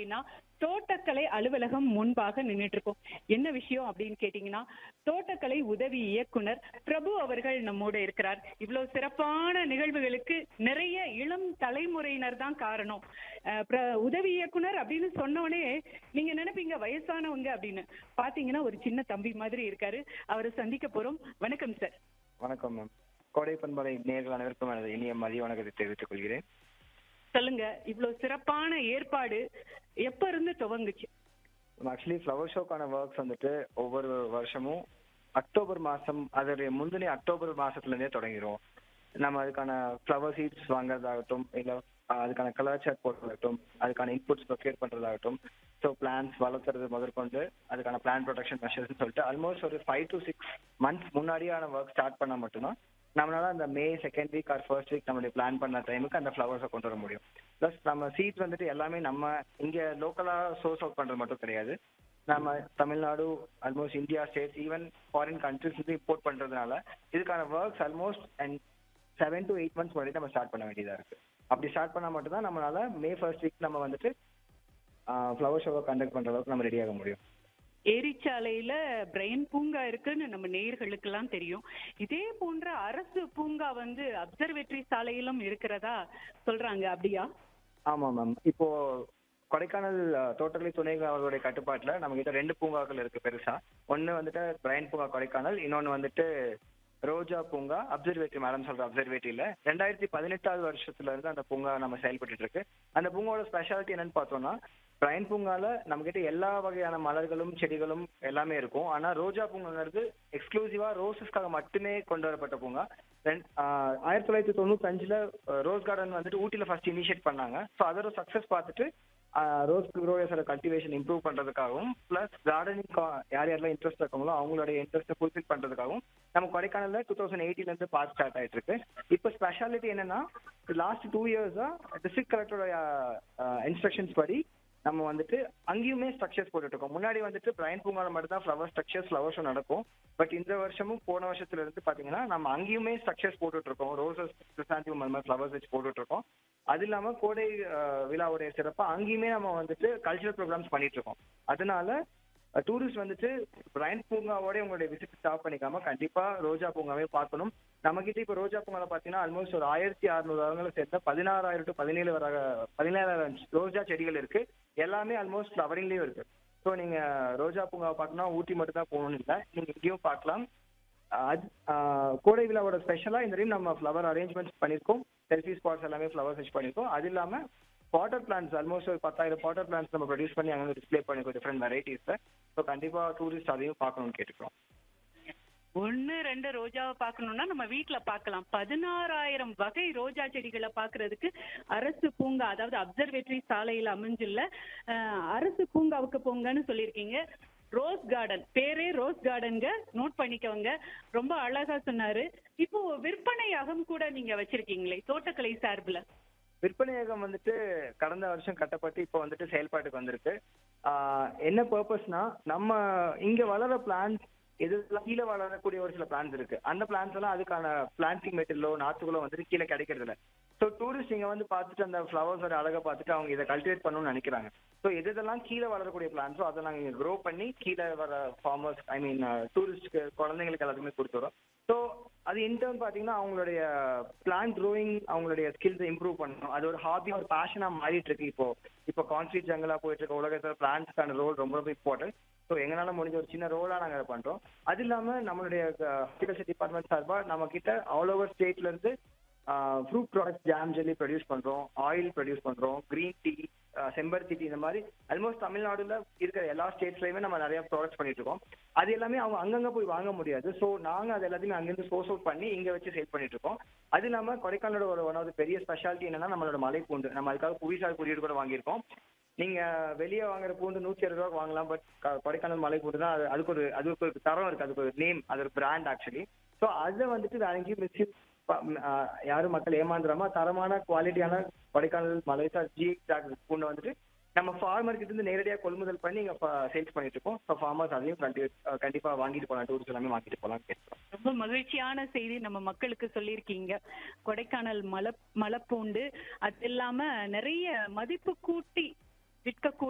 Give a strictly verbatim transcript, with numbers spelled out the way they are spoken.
அப்படின்னா தோட்டக்கலை அலுவலகம் முன்பாக நின்றுட்டு இருக்கோம். என்ன விஷயம் அப்படின்னு கேட்டீங்கன்னா, தோட்டக்கலை உதவி இயக்குனர் பிரபு அவர்கள் நம்மோட இருக்கிறார். இவ்வளவு சிறப்பான நிகழ்வுகளுக்கு நிறைய இளம் தலைமுறையினர் தான் காரணம். அஹ் பிர- உதவி இயக்குனர் அப்படின்னு சொன்னோடனே நீங்க நினைப்பீங்க வயசானவங்க அப்படின்னு. பாத்தீங்கன்னா ஒரு சின்ன தம்பி மாதிரி இருக்காரு. அவரை சந்திக்க போறோம். வணக்கம் சார். வணக்கம் மேம். கோடை பண்பலை நேயர்கள் அனைவருக்கும் எனது இனிய மதிய வணக்கத்தை தெரிவித்துக் கொள்கிறேன். சொல்லுங்க, இவ்வளவு சிறப்பான ஏற்பாடு எப்ப இருந்து துவங்குச்சு? ஆக்சுவலி ஃப்ளவர் ஷோக்கான ஒர்க்ஸ் வந்துட்டு ஒவ்வொரு வருஷமும் அக்டோபர் மாசம் அதோடைய முந்தினே அக்டோபர் மாசத்துல இருந்தே தொடங்கிடும். நம்ம அதுக்கான ஃப்ளவர் சீட்ஸ் வாங்குறதாகட்டும், இல்லை அதுக்கான கலர் சார்ட் போடுறதாகட்டும், அதுக்கான இன்புட்ஸ் ப்ரொக்யூர் பண்றதாகட்டும், ஸோ பிளான்ஸ் வளர்த்துறது முதற்கொண்டு அதுக்கான பிளான் ப்ரொடெக்ஷன் மெஷர்ஸ்னு சொல்லிட்டு ஆல்மோஸ்ட் ஒரு five to six months முன்னாடியான work start பண்ணா மட்டும்தான் நம்மளால அந்த May second week or first week நம்மளுடைய பிளான் பண்ண டைமுக்கு அந்த ஃப்ளவர்ஸை கொண்டு வர முடியும். ப்ளஸ் நம்ம சீட்ஸ் வந்துட்டு எல்லாமே நம்ம இங்கே லோக்கலாக சோர்ஸ் அவுட் பண்ணுறது மட்டும் கிடையாது. நம்ம Tamil Nadu, almost India states, even foreign countries வந்து இம்போர்ட் பண்ணுறதுனால இதுக்கான works almost and seven to eight months முன்னாடி நம்ம ஸ்டார்ட் பண்ண வேண்டியதாக இருக்குது. அப்படி ஸ்டார்ட் பண்ணால் மட்டும்தான் நம்மளால மே ஃபர்ஸ்ட் வீக் நம்ம வந்துட்டு ஃப்ளவர் ஷோவை கண்டக்ட் பண்ணுற அளவுக்கு நம்ம ரெடியாக முடியும். ஏரிச்சாலையில பிரைன் பூங்கா இருக்குன்னு நம்ம நேயர்களுக்கு எல்லாம் தெரியும். இதே போன்ற அரசு பூங்கா வந்து அப்சர்வேட்டரி சாலையிலும் இருக்கிறதா சொல்றாங்க, அப்படியா? ஆமாம் மேம். இப்போ கொடைக்கானல் அஹ், தோட்டக்கலை துணை அவர்களுடைய கட்டுப்பாட்டில் நம்ம கிட்ட ரெண்டு பூங்காக்கள் இருக்கு பெருசா. ஒன்று வந்துட்டு பிரைன் பூங்கா கொடைக்கானல், இன்னொன்று வந்துட்டு ரோஜா பூங்கா அப்சர்வேட்டரி, மேடம் சொல்ற அப்சர்வேட்டரியில ரெண்டாயிரத்தி பதினெட்டாவது வருஷத்துல இருந்து அந்த பூங்கா நம்ம செயல்பட்டு இருக்கு. அந்த பூங்காவோட ஸ்பெஷாலிட்டி என்னன்னு பார்த்தோம்னா, பிரைன் பூங்கால நம்ம கிட்ட எல்லா வகையான மலர்களும் செடிகளும் எல்லாமே இருக்கும். ஆனா ரோஜா பூங்காங்கிறது எக்ஸ்க்ளூசிவா ரோசஸ்க்காக மட்டுமே கொண்டு வரப்பட்ட பூங்கா. ரெண்டு ஆஹ் ஆயிரத்தி தொள்ளாயிரத்தி தொண்ணூத்தி அஞ்சுல ரோஸ் கார்டன் வந்துட்டு ஊட்டில ஃபர்ஸ்ட் இனிஷியேட் பண்ணாங்க. ஸோ அதோட சக்சஸ் பார்த்துட்டு rose க்ரோயர்ஸோட cultivation improve பண்றதுக்காகவும், plus gardening யார் யாரெல்லாம் இன்ட்ரெஸ்ட் இருக்காங்களோ அவங்களுடைய இன்ட்ரெஸ்ட்டை ஃபுல்ஃபில் பண்றதுக்காகவும் நம்ம கொடைக்கானல்ல டூ தௌசண்ட் எயிட்டில இருந்து பார்க் ஸ்டார்ட் ஆயிட்டு இருக்கு. இப்போ ஸ்பெஷாலிட்டி என்னன்னா, லாஸ்ட் டூ இயர்ஸா டிஸ்ட்ரிக்ட் கலெக்டரோட இன்ஸ்ட்ரக்ஷன்ஸ் படி நம்ம வந்துட்டு அங்கேயுமே ஸ்ட்ரக்சர்ஸ் போட்டுட்டு இருக்கோம். முன்னாடி வந்துட்டு பிரைன் பூங்கால மட்டும் தான் ஃப்ளவர் ஸ்ட்ரக்சர்ஸ் ஃப்ளவர் ஷோ நடக்கும். பட் இந்த வருஷமும் போன வருஷத்துல இருந்து பாத்தீங்கன்னா நம்ம அங்கேயுமே ஸ்ட்ரக்சர்ஸ் போட்டுட்டு இருக்கோம். ரோசஸ், கிறிஸ்டாந்தியம், அந்த மாதிரி ஃப்ளவர்ஸ் வச்சு போட்டுட்டு இருக்கோம். அது இல்லாம கோடை அஹ், விழாவுடைய சிறப்பா அங்கேயுமே நம்ம வந்துட்டு கல்ச்சரல் ப்ரோக்ராம்ஸ் பண்ணிட்டு இருக்கோம். அதனால டூரிஸ்ட் வந்துட்டு பிரைன் பூங்காவோட உங்களுடைய விசிட் ஸ்டாப் பண்ணிக்காம கண்டிப்பா ரோஜா பூங்காவே பார்க்கணும். நம்ம கிட்ட இப்போ ரோஜா பூங்கால பாத்தீங்கன்னா ஆல்மோஸ்ட் ஒரு ஆயிரத்தி அறுநூறு அரங்களை சேர்ந்த பதினாறாயிரம் டு பதினேழு வர பதினேழாயிரம் ரோஜா செடிகள் இருக்கு. எல்லாமே ஆல்மோஸ்ட் ஃப்ளவரிங்லயும் இருக்கு. ஸோ நீங்க ரோஜா பூங்காவை பார்க்கணும் ஊட்டி மட்டும் தான் போகணும்னு இல்லை, நீங்க இங்கேயும் பார்க்கலாம். அது ஆஹ், கோடை விழாவோட ஸ்பெஷலா இந்த டைம் நம்ம ஃப்ளவர் அரேஞ்ச்மெண்ட்ஸ் பண்ணியிருக்கோம். செல்ஃபி ஸ்பாட்ஸ் எல்லாமே ஃப்ளவர்ஸ் வச்சு பண்ணியிருக்கோம். அது இல்லாம வாட்டர் பிளான்ஸ் ஆல்மோஸ்ட் ஒரு பத்தாயிரம் வாட்டர் பிளான்ஸ் நம்ம ப்ரொடியூஸ் பண்ணி அங்கே டிஸ்பிளே பண்ணிருக்கோம் டிஃப்ரெண்ட் வெரைட்டிஸ். ஸோ கண்டிப்பா டூரிஸ்ட் அதையும் பார்க்கணும்னு கேட்டுக்கிறோம். ஒன்னு ரெண்டு ரோஜாவை பார்க்கணும்னா நம்ம வீட்டுல பார்க்கலாம். பதினாறாயிரம் வகை ரோஜா செடிகளை பார்க்கிறதுக்கு அரசு பூங்கா, அதாவது அப்சர்வேட்டரி சாலையில அமைஞ்சுள்ள அஹ், அரசு பூங்காவுக்கு போங்கன்னு சொல்லியிருக்கீங்க. ரோஸ் கார்டன், பேரே ரோஸ் கார்டன்ங்க, நோட் பண்ணிக்கோங்க. ரொம்ப அழகா சொன்னாரு. இப்போ விற்பனையாகம் கூட நீங்க வச்சிருக்கீங்களே தோட்டக்கலை சார்புல? விற்பனையகம் வந்துட்டு கடந்த வருஷம் கட்டப்பட்டு இப்போ வந்துட்டு செயல்பாட்டுக்கு வந்திருக்கு. ஆஹ் என்ன பர்பஸ்னா, நம்ம இங்க வளர பிளான்ஸ் எது கீழே வளரக்கூடிய ஒரு சில பிளான்ஸ் இருக்கு. அந்த பிளான்ஸ் எல்லாம் அதுக்கான பிளான்டிங் மெட்டீரியலோ நாற்றுகளோ வந்துட்டு கீழே கிடைக்கிறது இல்லை. ஸோ டூரிஸ்ட் இங்க வந்து பார்த்துட்டு அந்த ஃப்ளவர்ஸோட அழகை பார்த்துட்டு அவங்க இதை கல்டிவேட் பண்ணணும்னு நினைக்கிறாங்க. ஸோ எது எதெல்லாம் கீழே வளரக்கூடிய பிளான்ஸோ அதை நாங்கள் இங்கே க்ரோ பண்ணி கீழே வர ஃபார்மர்ஸ், ஐ மீன் டூரிஸ்ட்க்கு, குழந்தைங்களுக்கு எல்லாத்துக்குமே கொடுத்துறோம். ஸோ அது இன்டர்ன் பார்த்தீங்கன்னா அவங்களுடைய பிளான்ட் க்ரோயிங், அவங்களுடைய ஸ்கில்ஸை இம்ப்ரூவ் பண்ணணும். அது ஒரு ஹாபி, ஒரு பேஷனாக மாறிட்டு இருக்கு. இப்போ இப்போ கான்க்ரீட் ஜங்கலா போயிட்டு இருக்க உலகத்தில் பிளான்ட்ஸ்க்கான ரோல் ரொம்ப ரொம்ப இம்பார்ட்டன்ட். ஸோ எங்களால் முடிஞ்ச ஒரு சின்ன ரோலாக நாங்கள் பண்ணுறோம். அது இல்லாமல் நம்மளுடைய ஹார்டிகல்ச்சர் டிபார்ட்மெண்ட் சார்பாக நம்ம கிட்ட ஆல் ஓவர் ஸ்டேட்ல இருந்து fruit products, jam jelly produce பண்ணுறோம், ஆயில் ப்ரொடியூஸ் பண்ணுறோம், க்ரீன் டீ, செம்பருத்தி டீ, இந்த மாதிரி ஆல்மோஸ்ட் தமிழ்நாடுல இருக்கிற எல்லா ஸ்டேட்ஸ்லையுமே நம்ம நிறைய ப்ராடக்ட்ஸ் பண்ணிட்டு இருக்கோம். அது எல்லாமே அவங்க அங்கங்கே போய் வாங்க முடியாது. ஸோ நாங்கள் அது எல்லாத்தையுமே அங்கேருந்து சோர்ஸ் அவுட் பண்ணி இங்கே வச்சு சேல் பண்ணிட்டு இருக்கோம். அது இல்லாமல் கொடைக்கானலோட ஒரு ஒன் ஆஃப் த பெரிய ஸ்பெஷாலிட்டி என்னன்னா நம்மளோட மலை பூண்டு. நம்ம அதுக்காக புவிசார் குறியீடு கூட வாங்கியிருக்கோம். நீங்க வெளியே வாங்குற பூண்டு நூற்றி அறுபது ரூபாய்க்கு வாங்கலாம். பட் கொடைக்கானல் மலை பூண்டு தான், அது அதுக்கு ஒரு அதுக்கு ஒரு தரம் இருக்கு, அதுக்கு ஒரு நேம், அது ஒரு பிராண்ட் ஆக்சுவலி. ஸோ அதை வந்துட்டு வேற எங்கேயும் மிஸ்யூஸ் யாரும் மக்கள் ஏமாந்துடாம தரமான குவாலிட்டியான கொடைக்கானல் மலைசார் ஜி பூண்டை வந்துட்டு நம்ம ஃபார்மர் கிட்ட இருந்து நேரடியாக கொள்முதல் பண்ணி இங்க சேல்ஸ் பண்ணிட்டு இருக்கோம். ஸோ ஃபார்மர்ஸ் அதையும் கண்டிப்பா வாங்கிட்டு போகலாம், டூரிஸ்ட் எல்லாமே வாங்கிட்டு போகலாம் கேட்கிறோம். ரொம்ப மகிழ்ச்சியான செய்தி நம்ம மக்களுக்கு சொல்லியிருக்கீங்க. கொடைக்கானல் மலை மலைப்பூண்டு அது இல்லாம நிறைய மதிப்பு கூட்டி விற்கக்கூடிய